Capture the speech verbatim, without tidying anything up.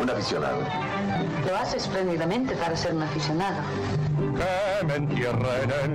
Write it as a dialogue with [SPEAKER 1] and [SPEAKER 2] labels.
[SPEAKER 1] un aficionado.
[SPEAKER 2] Lo hace espléndidamente para ser un aficionado.
[SPEAKER 3] Que me entierren en